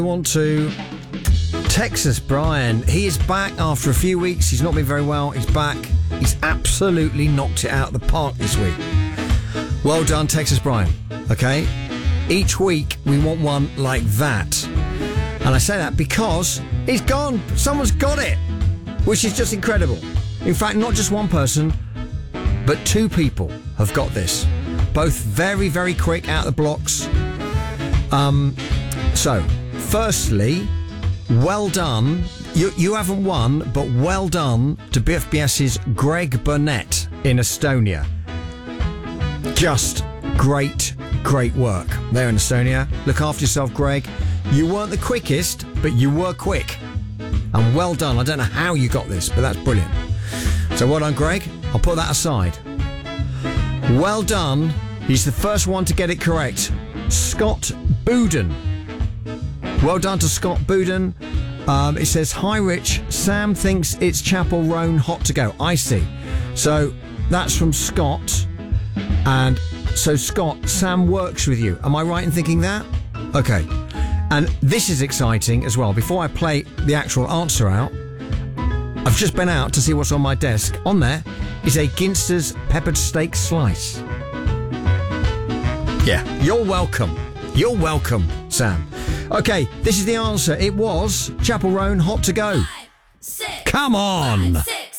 want to Texas Brian. He is back after a few weeks. He's not been very well. He's back. He's absolutely knocked it out of the park this week. Well done, Texas Brian. Okay? Each week we want one like that. And I say that because it's gone. Someone's got it, which is just incredible. In fact, not just one person, but two people have got this. Both very, very quick out of the blocks. So, firstly, well done. You haven't won, but well done to BFBS's Greg Burnett in Estonia. Just great work there in Estonia. Look after yourself, Greg. You weren't the quickest, but you were quick. And well done. I don't know how you got this, but that's brilliant. So well done, Greg. I'll put that aside. Well done. He's the first one to get it correct. Scott Bouden. Well done to Scott Bouden. It says, hi, Rich. Sam thinks it's Chapel Roan hot to go. I see. So that's from Scott. And so, Scott, Sam works with you. Am I right in thinking that? Okay. And this is exciting as well. Before I play the actual answer out, I've just been out to see what's on my desk. On there is a Ginster's peppered steak slice. Yeah, you're welcome. You're welcome, Sam. Okay, this is the answer. It was Chapel Roan hot to go. 5, 6, Come on. 5, 6.